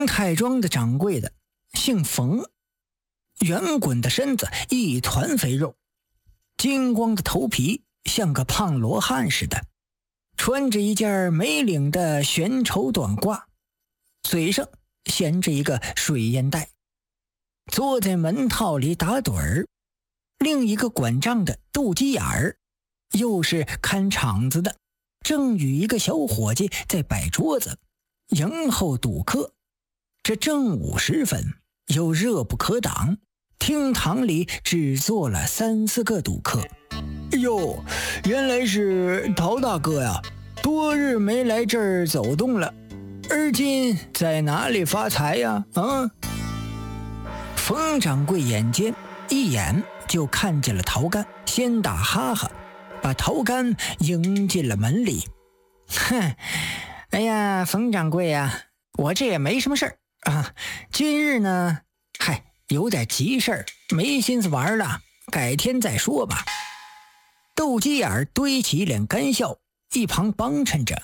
太庄的掌柜的姓冯，圆滚的身子一团肥肉，金光的头皮像个胖罗汉似的，穿着一件没领的悬绸短褂，嘴上衔着一个水烟袋，坐在门套里打盹儿。另一个管账的斗鸡眼儿，又是看场子的，正与一个小伙计在摆桌子迎候赌客。这正午时分，又热不可挡，厅堂里只坐了3、4个赌客。哟，原来是陶大哥呀，多日没来这儿走动了，而今在哪里发财呀？冯掌柜眼尖，一眼就看见了陶干，先打哈哈，把陶干迎进了门里。哼，哎呀，冯掌柜呀，我这也没什么事儿啊，今日呢，有点急事儿，没心思玩了，改天再说吧。斗鸡眼堆起一脸干笑，一旁帮衬着。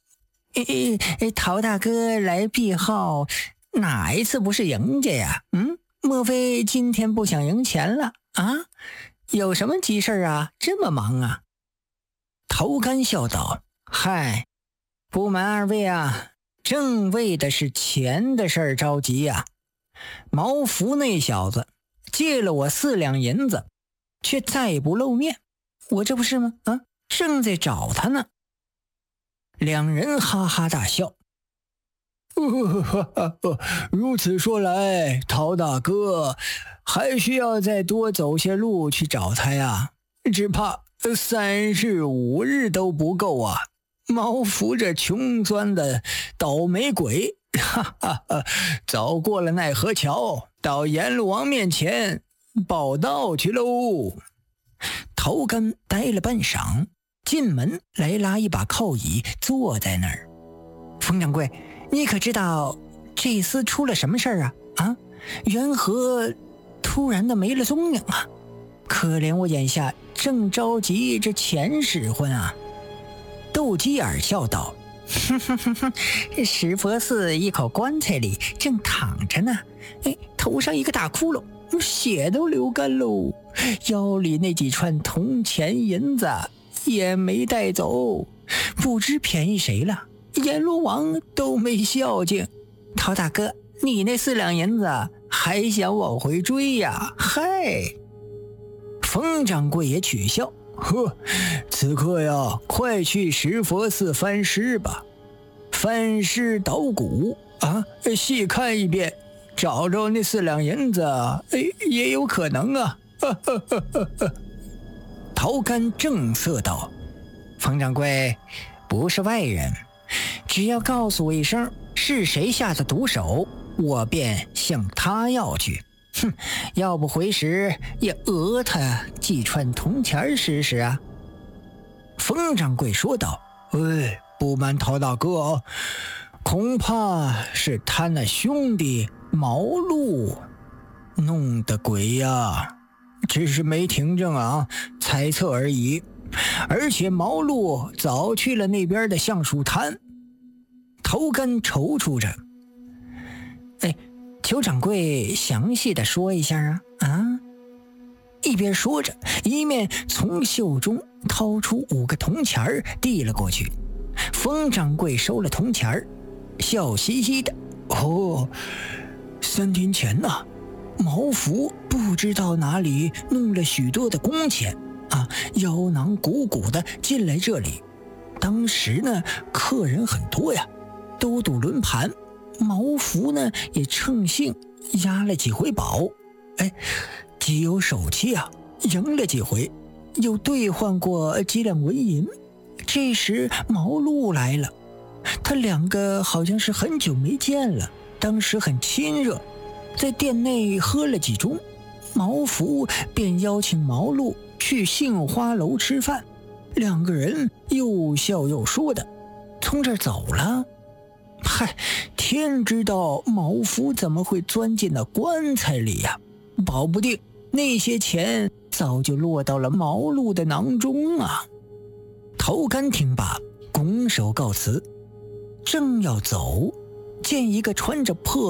陶大哥来闭号，哪一次不是赢家呀？莫非今天不想赢钱了啊？有什么急事啊？这么忙啊？陶干笑道：嗨，不瞒二位啊，正为的是钱的事儿着急呀。毛福那小子借了我4两银子，却再不露面，我这不是吗？正在找他呢。两人哈哈大笑。如此说来，陶大哥还需要再多走些路去找他呀，只怕3日5日都不够啊。毛福这穷钻的倒霉鬼，早过了奈何桥，到阎罗王面前报道去喽。陶干呆了半晌，进门来拉一把靠椅坐在那儿。冯掌柜，你可知道这厮出了什么事儿啊？缘何突然的没了踪影啊？可怜我眼下正着急这钱使唤啊。斗鸡眼笑道：石佛寺一口棺材里正躺着呢，头上一个大窟窿，血都流干喽，腰里那几串铜钱银子也没带走，不知便宜谁了，阎罗王都没孝敬。陶大哥，你那4两银子还想往回追呀？嗨！冯掌柜也取笑：此刻呀，快去石佛寺翻尸吧，翻尸捣鼓啊，细看一遍，找着那4两银子，也有可能啊。陶干正色道：冯掌柜不是外人，只要告诉我一声是谁下的毒手，我便向他要去。要不回时也讹他几串铜钱试试啊。冯掌柜说道：不瞒陶大哥，恐怕是他那兄弟毛路弄的鬼呀，只是没听证啊，猜测而已。而且毛路早去了那边的橡树滩。陶干踌躇着：求掌柜详细的说一下啊！一边说着，一面从袖中掏出5个铜钱递了过去。冯掌柜收了铜钱，笑嘻嘻的：3天前呐，毛福不知道哪里弄了许多的工钱啊，腰囊鼓鼓的进来这里。当时呢，客人很多呀，都赌轮盘。毛福呢也乘兴押了几回宝，极有手气啊，赢了几回，又兑换过几两纹银。这时毛路来了，他2个好像是很久没见了，当时很亲热，在店内喝了几盅，毛福便邀请毛路去杏花楼吃饭，2个人又笑又说的从这儿走了。天知道毛福怎么会钻进那棺材里呀，保不定那些钱早就落到了毛路的囊中啊。陶干听罢拱手告辞，正要走， 见一个穿着破